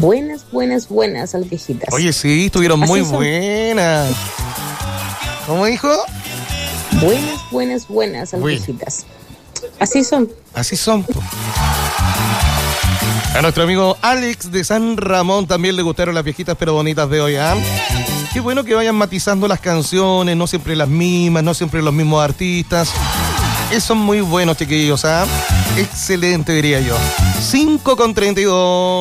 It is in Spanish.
Buenas, buenas, buenas las viejitas. Oye, sí, estuvieron Así muy son. buenas. ¿Cómo dijo? Buenas, buenas, buenas las Bueno. viejitas. Así son. Así son. Po. A nuestro amigo Alex de San Ramón también le gustaron las viejitas pero bonitas de hoy, ¿ah? Qué bueno que vayan matizando las canciones, no siempre las mismas, no siempre los mismos artistas. Eso es muy bueno, chiquillos, ¿ah? Excelente, diría yo. 5:32.